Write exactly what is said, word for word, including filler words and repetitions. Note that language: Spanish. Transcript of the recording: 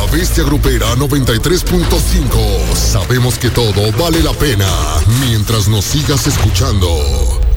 Bestia Grupera noventa y tres punto cinco. Sabemos que todo vale la pena mientras nos sigas escuchando.